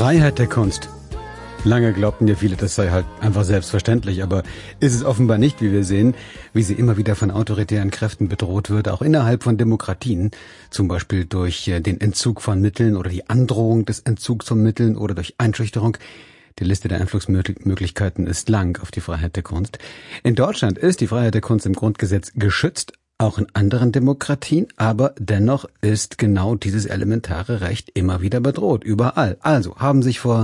Freiheit der Kunst. Lange glaubten ja viele, das sei halt einfach selbstverständlich, aber ist es offenbar nicht, wie wir sehen, wie sie immer wieder von autoritären Kräften bedroht wird, auch innerhalb von Demokratien, zum Beispiel durch den Entzug von Mitteln oder die Androhung des Entzugs von Mitteln oder durch Einschüchterung. Die Liste der Einflussmöglichkeiten ist lang auf die Freiheit der Kunst. In Deutschland ist die Freiheit der Kunst im Grundgesetz geschützt, auch in anderen Demokratien, aber dennoch ist genau dieses elementare Recht immer wieder bedroht, überall. Also haben sich vor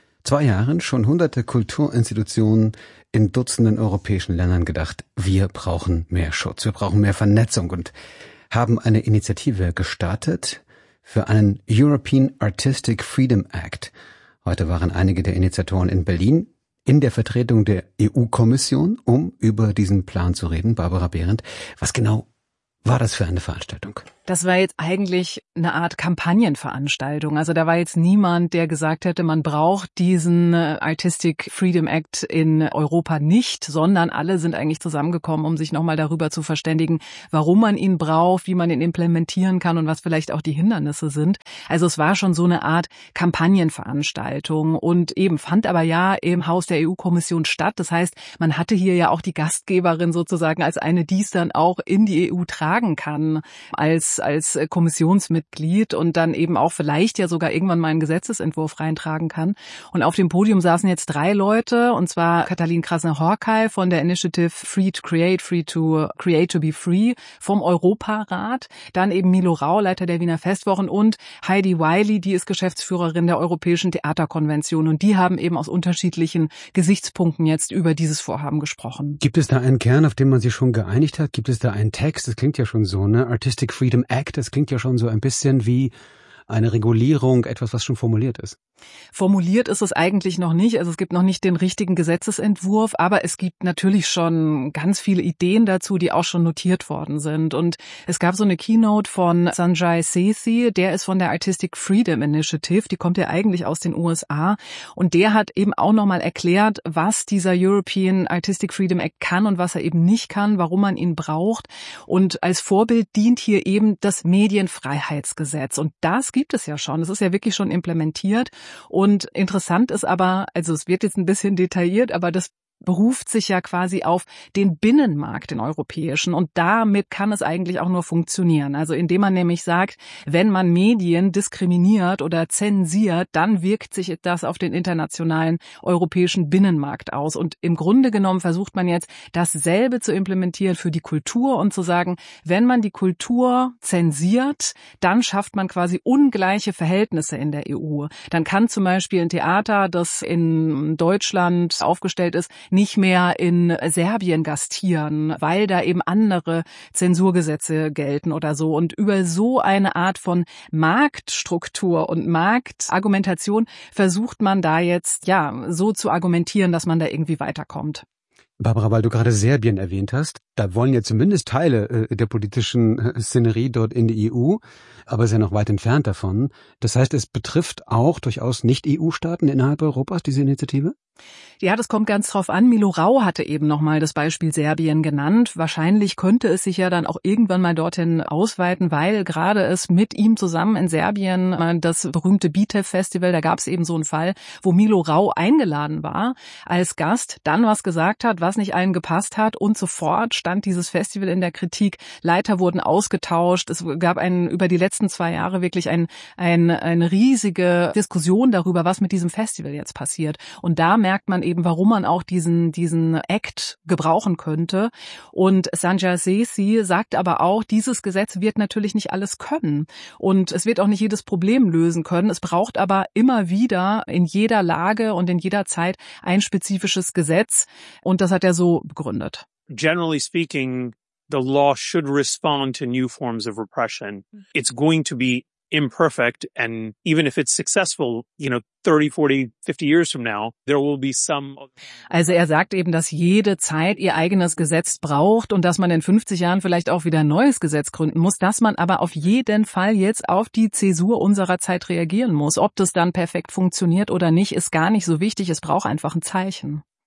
2 Jahren schon hunderte Kulturinstitutionen in Dutzenden europäischen Ländern gedacht, wir brauchen mehr Schutz, wir brauchen mehr Vernetzung und haben eine Initiative gestartet für einen European Artistic Freedom Act. Heute waren einige der Initiatoren in Berlin in der Vertretung der EU-Kommission, um über diesen Plan zu reden. Barbara Behrendt, was genau war das für eine Veranstaltung? Das war jetzt eigentlich eine Art Kampagnenveranstaltung. Also da war jetzt niemand, der gesagt hätte, man braucht diesen Artistic Freedom Act in Europa nicht, sondern alle sind eigentlich zusammengekommen, um sich nochmal darüber zu verständigen, warum man ihn braucht, wie man ihn implementieren kann und was vielleicht auch die Hindernisse sind. Also es war schon so eine Art Kampagnenveranstaltung und eben fand aber ja im Haus der EU-Kommission statt. Das heißt, man hatte hier ja auch die Gastgeberin sozusagen als eine, die es dann auch in die EU tragen kann, als Kommissionsmitglied und dann eben auch vielleicht ja sogar irgendwann mal einen Gesetzesentwurf reintragen kann. Und auf dem Podium saßen jetzt 3 Leute, und zwar Katalin Krasner-Horkay von der Initiative Free to Create, Free to Create to be Free vom Europarat, dann eben Milo Rau, Leiter der Wiener Festwochen, und Heidi Wiley, die ist Geschäftsführerin der Europäischen Theaterkonvention, und die haben eben aus unterschiedlichen Gesichtspunkten jetzt über dieses Vorhaben gesprochen. Gibt es da einen Kern, auf den man sich schon geeinigt hat? Gibt es da einen Text? Das klingt ja schon so, ne? Artistic Freedom Act, das klingt ja schon so ein bisschen wie eine Regulierung, etwas, was schon formuliert ist. Formuliert ist es eigentlich noch nicht. Also es gibt noch nicht den richtigen Gesetzesentwurf, aber es gibt natürlich schon ganz viele Ideen dazu, die auch schon notiert worden sind. Und es gab so eine Keynote von Sanjay Sethi, der ist von der Artistic Freedom Initiative, die kommt ja eigentlich aus den USA. Und der hat eben auch nochmal erklärt, was dieser European Artistic Freedom Act kann und was er eben nicht kann, warum man ihn braucht. Und als Vorbild dient hier eben das Medienfreiheitsgesetz. Und das gibt es ja schon. Es ist ja wirklich schon implementiert. Und interessant ist aber, also es wird jetzt ein bisschen detailliert, aber das beruft sich ja quasi auf den Binnenmarkt, den europäischen. Und damit kann es eigentlich auch nur funktionieren. Also indem man nämlich sagt, wenn man Medien diskriminiert oder zensiert, dann wirkt sich das auf den internationalen europäischen Binnenmarkt aus. Und im Grunde genommen versucht man jetzt, dasselbe zu implementieren für die Kultur und zu sagen, wenn man die Kultur zensiert, dann schafft man quasi ungleiche Verhältnisse in der EU. Dann kann zum Beispiel ein Theater, das in Deutschland aufgestellt ist, nicht mehr in Serbien gastieren, weil da eben andere Zensurgesetze gelten oder so. Und über so eine Art von Marktstruktur und Marktargumentation versucht man da jetzt ja so zu argumentieren, dass man da irgendwie weiterkommt. Barbara, weil du gerade Serbien erwähnt hast, da wollen ja zumindest Teile der politischen Szenerie dort in die EU, aber ist ja noch weit entfernt davon. Das heißt, es betrifft auch durchaus Nicht-EU-Staaten innerhalb Europas, diese Initiative? Ja, das kommt ganz drauf an. Milo Rau hatte eben nochmal das Beispiel Serbien genannt. Wahrscheinlich könnte es sich ja dann auch irgendwann mal dorthin ausweiten, weil gerade es mit ihm zusammen in Serbien das berühmte Bitev-Festival, da gab es eben so einen Fall, wo Milo Rau eingeladen war als Gast, dann was gesagt hat, was nicht allen gepasst hat, und sofort stand dieses Festival in der Kritik. Leiter wurden ausgetauscht. Es gab über die letzten 2 Jahre wirklich eine riesige Diskussion darüber, was mit diesem Festival jetzt passiert. Und da merkt man eben, warum man auch diesen Act gebrauchen könnte. Und Sanjay Sethi sagt aber auch, dieses Gesetz wird natürlich nicht alles können. Und es wird auch nicht jedes Problem lösen können. Es braucht aber immer wieder in jeder Lage und in jeder Zeit ein spezifisches Gesetz. Und das hat er so begründet. Generally speaking, the law should respond to new forms of repression. It's going to be imperfect, and even if it's successful, 30, 40, 50 years from now, there will be some. Also er sagt eben, dass jede Zeit ihr eigenes Gesetz braucht und dass man in 50 Jahren vielleicht auch wieder ein neues Gesetz gründen muss, dass man aber auf jeden Fall jetzt auf die Zäsur unserer Zeit reagieren muss. Ob das dann perfekt funktioniert oder nicht, ist gar nicht so wichtig. Es braucht einfach ein Zeichen.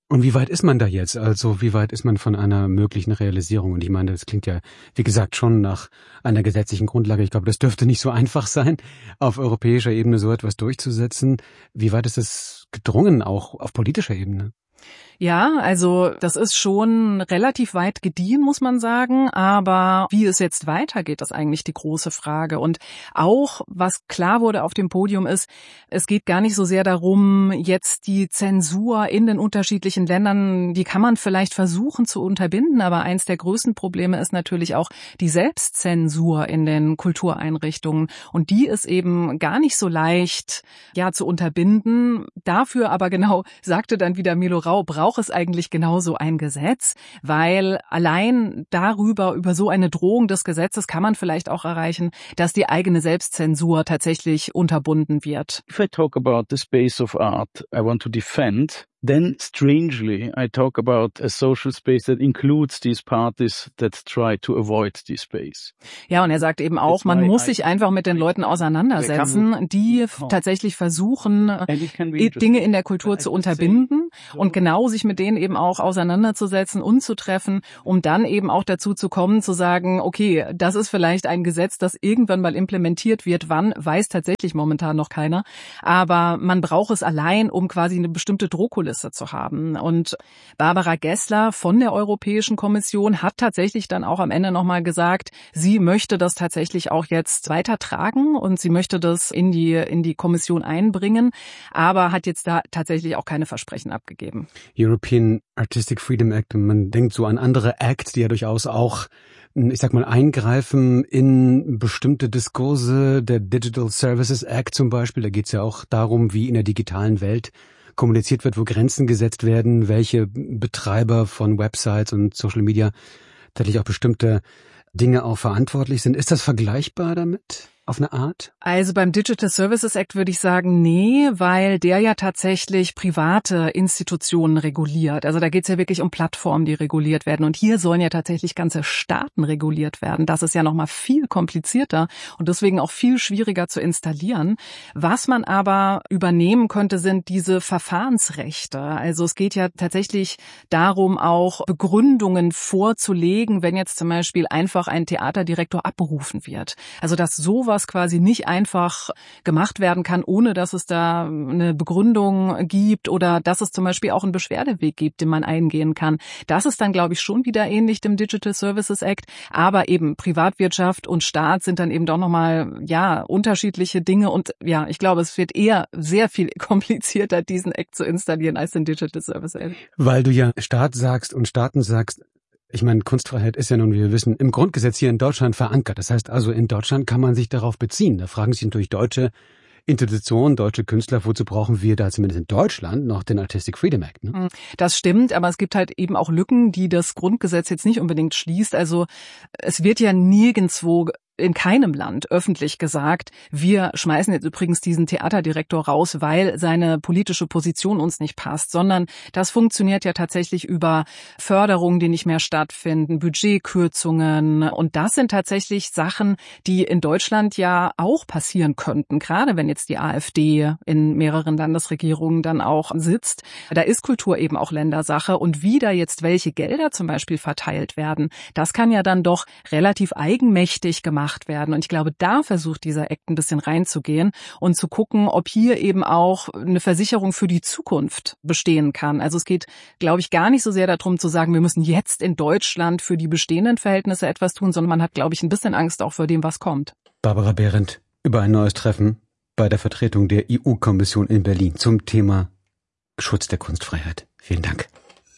Und wie weit ist man da jetzt? Also wie weit ist man von einer möglichen Realisierung? Und ich meine, das klingt ja, wie gesagt, schon nach einer gesetzlichen Grundlage. Ich glaube, das dürfte nicht so einfach sein, auf europäischer Ebene so etwas durchzusetzen. Wie weit ist es gedrungen, auch auf politischer Ebene? Ja, also das ist schon relativ weit gediehen, muss man sagen. Aber wie es jetzt weitergeht, ist eigentlich die große Frage. Und auch, was klar wurde auf dem Podium ist, es geht gar nicht so sehr darum, jetzt die Zensur in den unterschiedlichen Ländern, die kann man vielleicht versuchen zu unterbinden. Aber eins der größten Probleme ist natürlich auch die Selbstzensur in den Kultureinrichtungen. Und die ist eben gar nicht so leicht, ja, zu unterbinden. Dafür aber genau, sagte dann wieder Milo Rau, braucht es eigentlich genauso ein Gesetz, weil allein über so eine Drohung des Gesetzes kann man vielleicht auch erreichen, dass die eigene Selbstzensur tatsächlich unterbunden wird. If I talk about the space of art I want to defend, then strangely I talk about a social space that includes these parties that try to avoid this space. Ja, und er sagt eben auch, man muss sich einfach mit den Leuten auseinandersetzen, die tatsächlich versuchen, Dinge in der Kultur zu unterbinden und genau sich mit denen eben auch auseinanderzusetzen und zu treffen, um dann eben auch dazu zu kommen, zu sagen, okay, das ist vielleicht ein Gesetz, das irgendwann mal implementiert wird. Wann, weiß tatsächlich momentan noch keiner. Aber man braucht es allein, um quasi eine bestimmte Drohkulisse zu haben. Und Barbara Gessler von der Europäischen Kommission hat tatsächlich dann auch am Ende nochmal gesagt, sie möchte das tatsächlich auch jetzt weitertragen und sie möchte das in die Kommission einbringen, aber hat jetzt da tatsächlich auch keine Versprechen abgegeben. European Artistic Freedom Act, und man denkt so an andere Acts, die ja durchaus auch, ich sag mal, eingreifen in bestimmte Diskurse. Der Digital Services Act zum Beispiel, da geht es ja auch darum, wie in der digitalen Welt kommuniziert wird, wo Grenzen gesetzt werden, welche Betreiber von Websites und Social Media tatsächlich auch bestimmte Dinge auch verantwortlich sind. Ist das vergleichbar damit? Auf eine Art? Also beim Digital Services Act würde ich sagen, nee, weil der ja tatsächlich private Institutionen reguliert. Also da geht es ja wirklich um Plattformen, die reguliert werden. Und hier sollen ja tatsächlich ganze Staaten reguliert werden. Das ist ja nochmal viel komplizierter und deswegen auch viel schwieriger zu installieren. Was man aber übernehmen könnte, sind diese Verfahrensrechte. Also es geht ja tatsächlich darum, auch Begründungen vorzulegen, wenn jetzt zum Beispiel einfach ein Theaterdirektor abberufen wird. Also dass sowas quasi nicht einfach gemacht werden kann, ohne dass es da eine Begründung gibt oder dass es zum Beispiel auch einen Beschwerdeweg gibt, den man eingehen kann. Das ist dann, glaube ich, schon wieder ähnlich dem Digital Services Act, aber eben Privatwirtschaft und Staat sind dann eben doch nochmal, ja, unterschiedliche Dinge und ja, ich glaube, es wird eher sehr viel komplizierter, diesen Act zu installieren als den Digital Services Act. Weil du ja Staat sagst und Staaten sagst, ich meine, Kunstfreiheit ist ja nun, wie wir wissen, im Grundgesetz hier in Deutschland verankert. Das heißt also, in Deutschland kann man sich darauf beziehen. Da fragen sich natürlich deutsche Institutionen, deutsche Künstler, wozu brauchen wir da zumindest in Deutschland noch den Artistic Freedom Act? Ne? Das stimmt, aber es gibt halt eben auch Lücken, die das Grundgesetz jetzt nicht unbedingt schließt. Also es wird ja nirgendwo in keinem Land öffentlich gesagt, wir schmeißen jetzt übrigens diesen Theaterdirektor raus, weil seine politische Position uns nicht passt, sondern das funktioniert ja tatsächlich über Förderungen, die nicht mehr stattfinden, Budgetkürzungen und das sind tatsächlich Sachen, die in Deutschland ja auch passieren könnten, gerade wenn jetzt die AfD in mehreren Landesregierungen dann auch sitzt. Da ist Kultur eben auch Ländersache und wie da jetzt welche Gelder zum Beispiel verteilt werden, das kann ja dann doch relativ eigenmächtig gemacht werden. Und ich glaube, da versucht dieser Act ein bisschen reinzugehen und zu gucken, ob hier eben auch eine Versicherung für die Zukunft bestehen kann. Also es geht, glaube ich, gar nicht so sehr darum zu sagen, wir müssen jetzt in Deutschland für die bestehenden Verhältnisse etwas tun, sondern man hat, glaube ich, ein bisschen Angst auch vor dem, was kommt. Barbara Behrendt über ein neues Treffen bei der Vertretung der EU-Kommission in Berlin zum Thema Schutz der Kunstfreiheit. Vielen Dank.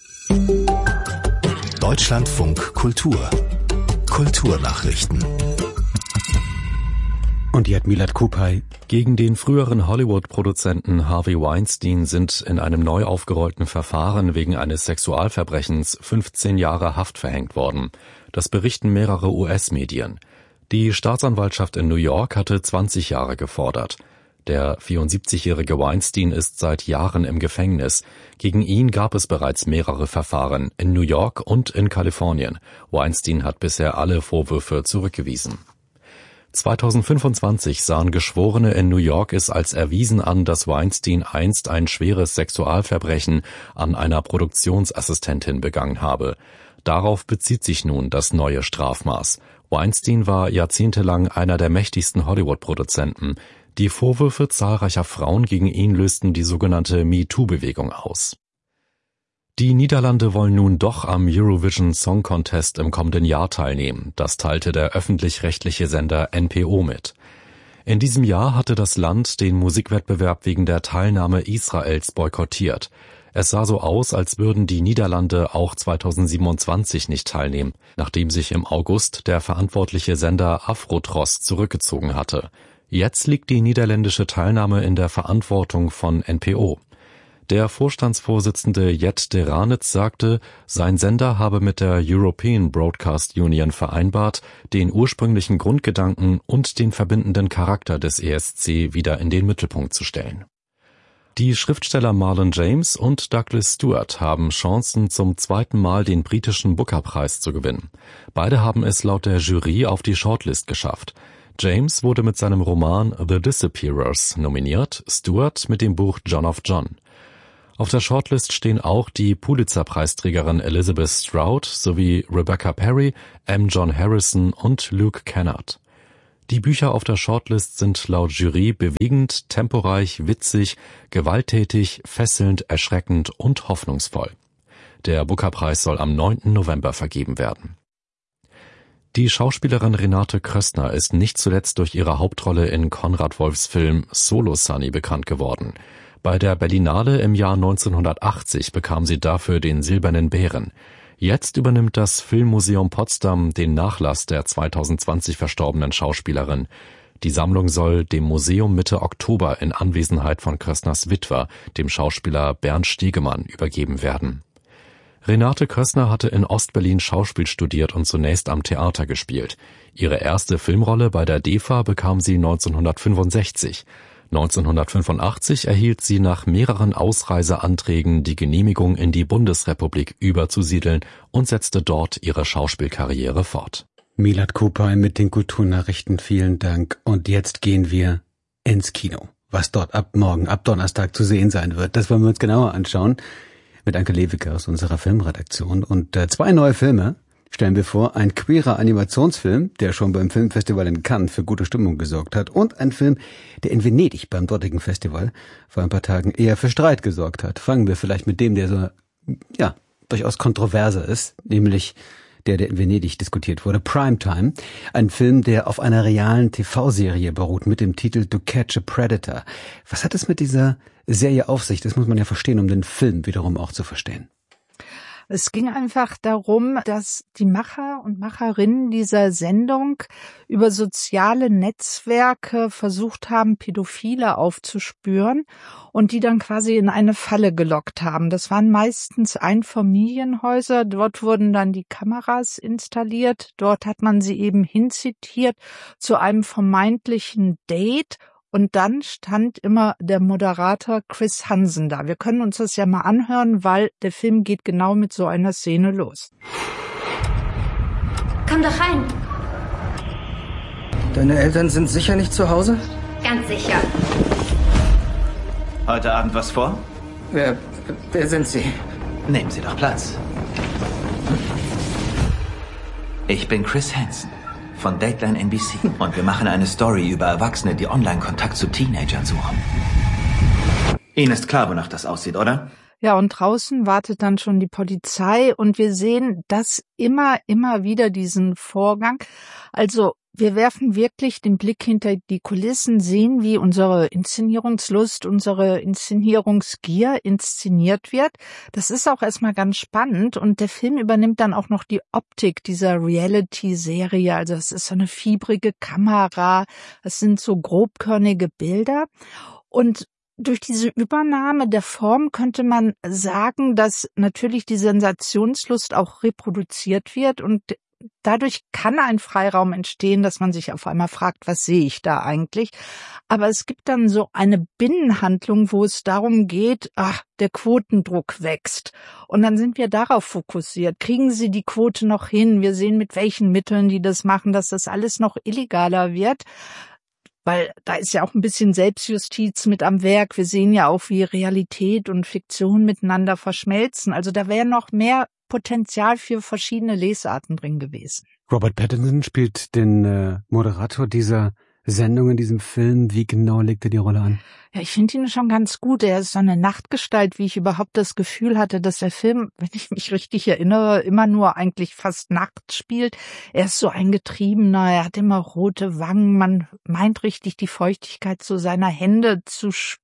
Deutschlandfunk Kultur. Kulturnachrichten. Und die hat Milad Kupay. Gegen den früheren Hollywood-Produzenten Harvey Weinstein sind in einem neu aufgerollten Verfahren wegen eines Sexualverbrechens 15 Jahre Haft verhängt worden. Das berichten mehrere US-Medien. Die Staatsanwaltschaft in New York hatte 20 Jahre gefordert. Der 74-jährige Weinstein ist seit Jahren im Gefängnis. Gegen ihn gab es bereits mehrere Verfahren in New York und in Kalifornien. Weinstein hat bisher alle Vorwürfe zurückgewiesen. 2025 sahen Geschworene in New York es als erwiesen an, dass Weinstein einst ein schweres Sexualverbrechen an einer Produktionsassistentin begangen habe. Darauf bezieht sich nun das neue Strafmaß. Weinstein war jahrzehntelang einer der mächtigsten Hollywood-Produzenten. Die Vorwürfe zahlreicher Frauen gegen ihn lösten die sogenannte MeToo-Bewegung aus. Die Niederlande wollen nun doch am Eurovision Song Contest im kommenden Jahr teilnehmen. Das teilte der öffentlich-rechtliche Sender NPO mit. In diesem Jahr hatte das Land den Musikwettbewerb wegen der Teilnahme Israels boykottiert. Es sah so aus, als würden die Niederlande auch 2027 nicht teilnehmen, nachdem sich im August der verantwortliche Sender Afrotros zurückgezogen hatte. Jetzt liegt die niederländische Teilnahme in der Verantwortung von NPO. Der Vorstandsvorsitzende Jet de Ranitz sagte, sein Sender habe mit der European Broadcast Union vereinbart, den ursprünglichen Grundgedanken und den verbindenden Charakter des ESC wieder in den Mittelpunkt zu stellen. Die Schriftsteller Marlon James und Douglas Stewart haben Chancen, zum zweiten Mal den britischen Booker-Preis zu gewinnen. Beide haben es laut der Jury auf die Shortlist geschafft. James wurde mit seinem Roman The Disappearers nominiert, Stewart mit dem Buch John of John. Auf der Shortlist stehen auch die Pulitzer-Preisträgerin Elizabeth Strout sowie Rebecca Perry, M. John Harrison und Luke Kennard. Die Bücher auf der Shortlist sind laut Jury bewegend, temporeich, witzig, gewalttätig, fesselnd, erschreckend und hoffnungsvoll. Der Booker-Preis soll am 9. November vergeben werden. Die Schauspielerin Renate Krössner ist nicht zuletzt durch ihre Hauptrolle in Konrad Wolfs Film Solo Sunny bekannt geworden. Bei der Berlinale im Jahr 1980 bekam sie dafür den Silbernen Bären. Jetzt übernimmt das Filmmuseum Potsdam den Nachlass der 2020 verstorbenen Schauspielerin. Die Sammlung soll dem Museum Mitte Oktober in Anwesenheit von Krössners Witwer, dem Schauspieler Bernd Stegemann, übergeben werden. Renate Krössner hatte in Ostberlin Schauspiel studiert und zunächst am Theater gespielt. Ihre erste Filmrolle bei der DEFA bekam sie 1965. 1985 erhielt sie nach mehreren Ausreiseanträgen die Genehmigung, in die Bundesrepublik überzusiedeln und setzte dort ihre Schauspielkarriere fort. Milad Kupay mit den Kulturnachrichten, vielen Dank. Und jetzt gehen wir ins Kino. Was dort ab morgen, ab Donnerstag zu sehen sein wird, das wollen wir uns genauer anschauen. Mit Anke Lewicke aus unserer Filmredaktion. Und 2 neue Filme stellen wir vor. Ein queerer Animationsfilm, der schon beim Filmfestival in Cannes für gute Stimmung gesorgt hat. Und ein Film, der in Venedig beim dortigen Festival vor ein paar Tagen eher für Streit gesorgt hat. Fangen wir vielleicht mit dem, der so, durchaus kontroverser ist, nämlich der in Venedig diskutiert wurde, Primetime. Ein Film, der auf einer realen TV-Serie beruht mit dem Titel To Catch a Predator. Was hat es mit dieser Serie auf sich? Das muss man ja verstehen, um den Film wiederum auch zu verstehen. Es ging einfach darum, dass die Macher und Macherinnen dieser Sendung über soziale Netzwerke versucht haben, Pädophile aufzuspüren und die dann quasi in eine Falle gelockt haben. Das waren meistens Einfamilienhäuser. Dort wurden dann die Kameras installiert. Dort hat man sie eben hinzitiert zu einem vermeintlichen Date. Und dann stand immer der Moderator Chris Hansen da. Wir können uns das ja mal anhören, weil der Film geht genau mit so einer Szene los. Komm doch rein. Deine Eltern sind sicher nicht zu Hause? Ganz sicher. Heute Abend was vor? Wer sind Sie? Nehmen Sie doch Platz. Ich bin Chris Hansen von Dateline NBC und wir machen eine Story über Erwachsene, die online Kontakt zu Teenagern suchen. Ihnen ist klar, wonach das aussieht, oder? Ja, und draußen wartet dann schon die Polizei und wir sehen das immer wieder diesen Vorgang. Also wir werfen wirklich den Blick hinter die Kulissen, sehen, wie unsere Inszenierungslust, unsere Inszenierungsgier inszeniert wird. Das ist auch erstmal ganz spannend und der Film übernimmt dann auch noch die Optik dieser Reality-Serie. Also es ist so eine fiebrige Kamera, es sind so grobkörnige Bilder und durch diese Übernahme der Form könnte man sagen, dass natürlich die Sensationslust auch reproduziert wird und dadurch kann ein Freiraum entstehen, dass man sich auf einmal fragt, was sehe ich da eigentlich? Aber es gibt dann so eine Binnenhandlung, wo es darum geht, der Quotendruck wächst. Und dann sind wir darauf fokussiert. Kriegen sie die Quote noch hin? Wir sehen, mit welchen Mitteln die das machen, dass das alles noch illegaler wird. Weil da ist ja auch ein bisschen Selbstjustiz mit am Werk. Wir sehen ja auch, wie Realität und Fiktion miteinander verschmelzen. Also da wäre noch mehr Potenzial für verschiedene Lesarten drin gewesen. Robert Pattinson spielt den Moderator dieser Sendung in diesem Film. Wie genau legt er die Rolle an? Ja, ich finde ihn schon ganz gut. Er ist so eine Nachtgestalt, wie ich überhaupt das Gefühl hatte, dass der Film, wenn ich mich richtig erinnere, immer nur eigentlich fast nachts spielt. Er ist so ein Getriebener, er hat immer rote Wangen. Man meint richtig, die Feuchtigkeit zu seiner Hände zu spüren.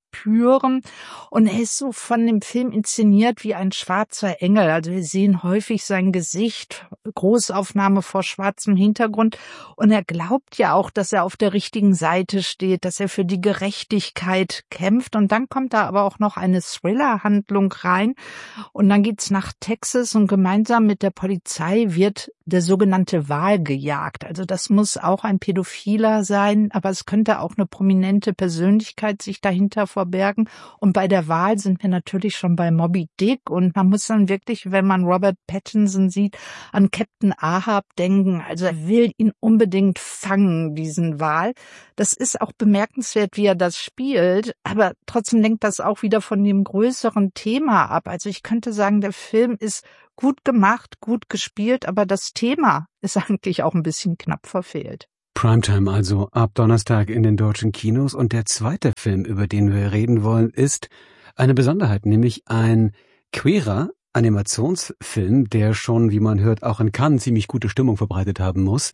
Und er ist so von dem Film inszeniert wie ein schwarzer Engel. Also wir sehen häufig sein Gesicht, Großaufnahme vor schwarzem Hintergrund. Und er glaubt ja auch, dass er auf der richtigen Seite steht, dass er für die Gerechtigkeit kämpft. Und dann kommt da aber auch noch eine Thriller-Handlung rein. Und dann geht's nach Texas und gemeinsam mit der Polizei wird der sogenannte Wal gejagt. Also das muss auch ein Pädophiler sein, aber es könnte auch eine prominente Persönlichkeit sich dahinter verbergen. Und bei der Wahl sind wir natürlich schon bei Moby Dick. Und man muss dann wirklich, wenn man Robert Pattinson sieht, an Captain Ahab denken. Also er will ihn unbedingt fangen, diesen Wal. Das ist auch bemerkenswert, wie er das spielt. Aber trotzdem lenkt das auch wieder von dem größeren Thema ab. Also ich könnte sagen, der Film ist gut gemacht, gut gespielt, aber das Thema ist eigentlich auch ein bisschen knapp verfehlt. Primetime also ab Donnerstag in den deutschen Kinos. Und der zweite Film, über den wir reden wollen, ist eine Besonderheit, nämlich ein queerer Animationsfilm, der schon, wie man hört, auch in Cannes ziemlich gute Stimmung verbreitet haben muss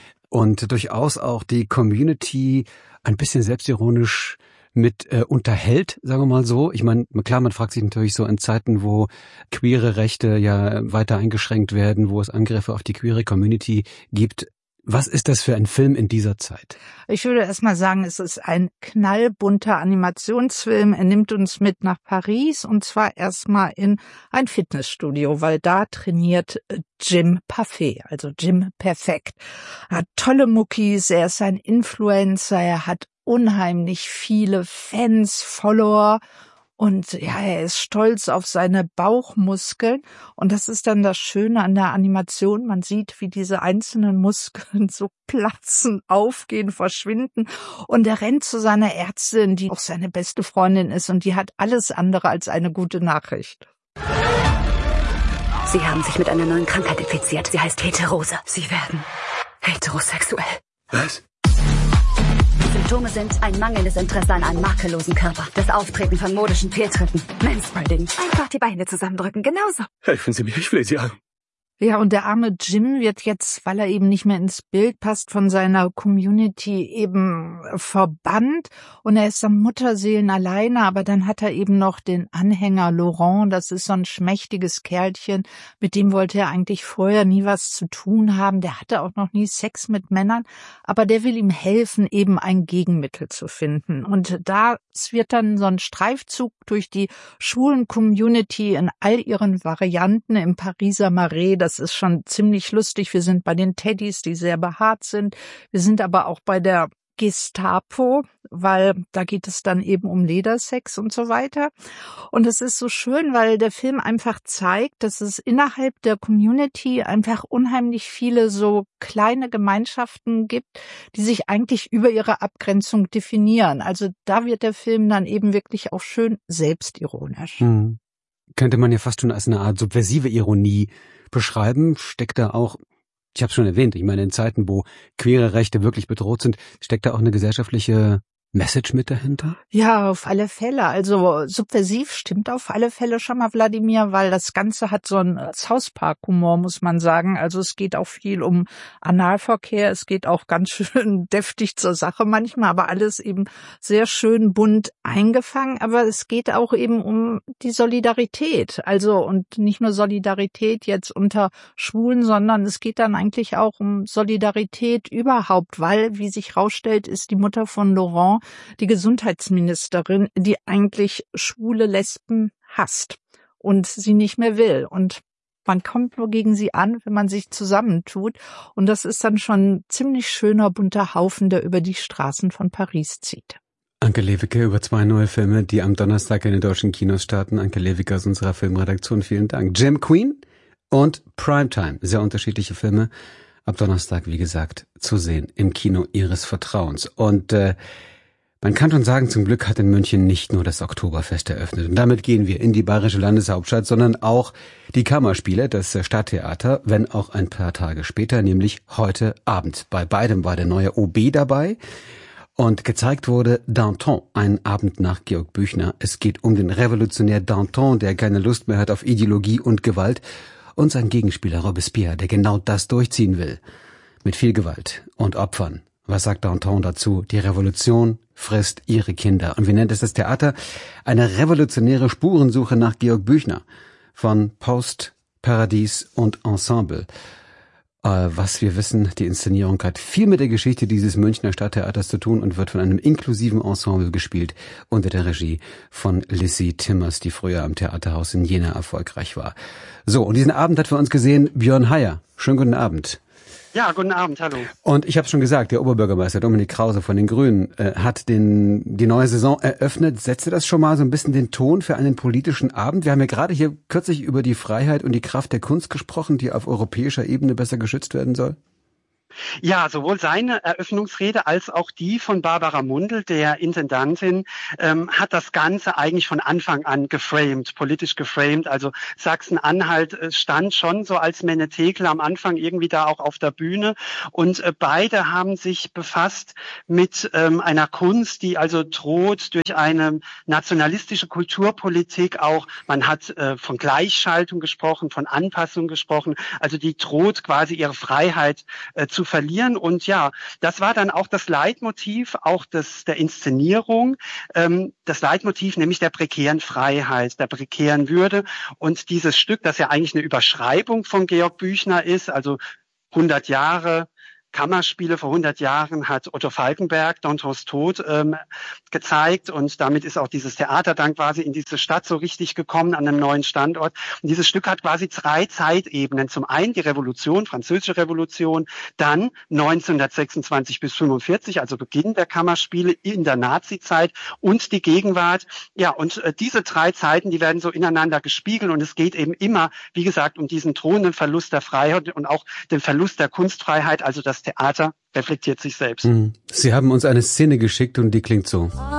und durchaus auch die Community ein bisschen selbstironisch mit unterhält, sagen wir mal so. Ich meine, klar, man fragt sich natürlich so in Zeiten, wo queere Rechte ja weiter eingeschränkt werden, wo es Angriffe auf die queere Community gibt. Was ist das für ein Film in dieser Zeit? Ich würde erst mal sagen, es ist ein knallbunter Animationsfilm. Er nimmt uns mit nach Paris und zwar erstmal in ein Fitnessstudio, weil da trainiert Jim Parfait, also Jim Perfekt. Er hat tolle Muckis, er ist ein Influencer, er hat unheimlich viele Fans, Follower und ja, er ist stolz auf seine Bauchmuskeln und das ist dann das Schöne an der Animation. Man sieht, wie diese einzelnen Muskeln so platzen, aufgehen, verschwinden und er rennt zu seiner Ärztin, die auch seine beste Freundin ist und die hat alles andere als eine gute Nachricht. Sie haben sich mit einer neuen Krankheit infiziert. Sie heißt Heterose. Sie werden heterosexuell. Was? Die Symptome sind ein mangelndes Interesse an einem makellosen Körper, das Auftreten von modischen Fehltritten, Manspreading. Einfach die Beine zusammendrücken, genauso. Helfen Sie mir, ich flehe Sie an. Ja, und der arme Jim wird jetzt, weil er eben nicht mehr ins Bild passt, von seiner Community eben verbannt und er ist am Mutterseelen alleine, aber dann hat er eben noch den Anhänger Laurent, das ist so ein schmächtiges Kerlchen, mit dem wollte er eigentlich vorher nie was zu tun haben, der hatte auch noch nie Sex mit Männern, aber der will ihm helfen, eben ein Gegenmittel zu finden und da wird dann so ein Streifzug durch die schwulen Community in all ihren Varianten im Pariser Marais. Das ist schon ziemlich lustig. Wir sind bei den Teddys, die sehr behaart sind. Wir sind aber auch bei der Gestapo, weil da geht es dann eben um Ledersex und so weiter. Und es ist so schön, weil der Film einfach zeigt, dass es innerhalb der Community einfach unheimlich viele so kleine Gemeinschaften gibt, die sich eigentlich über ihre Abgrenzung definieren. Also da wird der Film dann eben wirklich auch schön selbstironisch. Könnte man ja fast schon als eine Art subversive Ironie beschreiben, steckt da auch, ich habe es schon erwähnt, ich meine in Zeiten, wo queere Rechte wirklich bedroht sind, steckt da auch eine gesellschaftliche Message mit dahinter? Ja, auf alle Fälle. Also subversiv stimmt auf alle Fälle schon mal, Wladimir, weil das Ganze hat so einen South Park-Humor, muss man sagen. Also es geht auch viel um Analverkehr, es geht auch ganz schön deftig zur Sache manchmal, aber alles eben sehr schön bunt eingefangen. Aber es geht auch eben um die Solidarität. Also und nicht nur Solidarität jetzt unter Schwulen, sondern es geht dann eigentlich auch um Solidarität überhaupt, weil, wie sich rausstellt, ist die Mutter von Laurent die Gesundheitsministerin, die eigentlich schwule Lesben hasst und sie nicht mehr will. Und man kommt nur gegen sie an, wenn man sich zusammentut. Und das ist dann schon ein ziemlich schöner, bunter Haufen, der über die Straßen von Paris zieht. Anke Lewicke über 2 neue Filme, die am Donnerstag in den deutschen Kinos starten. Anke Lewicke aus unserer Filmredaktion, vielen Dank. Jim Queen und Primetime, sehr unterschiedliche Filme. Ab Donnerstag, wie gesagt, zu sehen im Kino Ihres Vertrauens. Und man kann schon sagen, zum Glück hat in München nicht nur das Oktoberfest eröffnet. Und damit gehen wir in die bayerische Landeshauptstadt, sondern auch die Kammerspiele, das Stadttheater, wenn auch ein paar Tage später, nämlich heute Abend. Bei beidem war der neue OB dabei. Und gezeigt wurde Danton, ein Abend nach Georg Büchner. Es geht um den Revolutionär Danton, der keine Lust mehr hat auf Ideologie und Gewalt, und sein Gegenspieler Robespierre, der genau das durchziehen will. Mit viel Gewalt und Opfern. Was sagt Danton dazu? Die Revolution frisst ihre Kinder. Und wie nennt es das Theater? Eine revolutionäre Spurensuche nach Georg Büchner. Von Post, Paradies und Ensemble. Was wir wissen, die Inszenierung hat viel mit der Geschichte dieses Münchner Stadttheaters zu tun und wird von einem inklusiven Ensemble gespielt unter der Regie von Lissy Timmers, die früher am Theaterhaus in Jena erfolgreich war. So, und diesen Abend hat für uns gesehen Björn Heyer. Schönen guten Abend. Ja, guten Abend, hallo. Und ich habe schon gesagt, der Oberbürgermeister Dominik Krause von den Grünen hat die neue Saison eröffnet. Setzte das schon mal so ein bisschen den Ton für einen politischen Abend? Wir haben ja gerade hier kürzlich über die Freiheit und die Kraft der Kunst gesprochen, die auf europäischer Ebene besser geschützt werden soll. Ja, sowohl seine Eröffnungsrede als auch die von Barbara Mundl, der Intendantin, hat das Ganze eigentlich von Anfang an geframed, politisch geframed. Also Sachsen-Anhalt stand schon so als Menetekel am Anfang irgendwie da auch auf der Bühne. Und beide haben sich befasst mit einer Kunst, die also droht durch eine nationalistische Kulturpolitik auch, man hat von Gleichschaltung gesprochen, von Anpassung gesprochen, also die droht quasi ihre Freiheit zu verlieren. Und ja, das war dann auch das Leitmotiv, auch der Inszenierung, das Leitmotiv nämlich der prekären Freiheit, der prekären Würde. Und dieses Stück, das ja eigentlich eine Überschreibung von Georg Büchner ist, also 100 Jahre Kammerspiele vor 100 Jahren hat Otto Falckenberg Dantons Tod gezeigt und damit ist auch dieses Theater dann quasi in diese Stadt so richtig gekommen an einem neuen Standort. Und dieses Stück hat quasi 3 Zeitebenen. Zum einen die Revolution, französische Revolution, dann 1926 bis 45, also Beginn der Kammerspiele in der Nazizeit und die Gegenwart. Ja, und diese 3 Zeiten, die werden so ineinander gespiegelt und es geht eben immer, wie gesagt, um diesen drohenden Verlust der Freiheit und auch den Verlust der Kunstfreiheit, also das Theater reflektiert sich selbst. Sie haben uns eine Szene geschickt und die klingt so.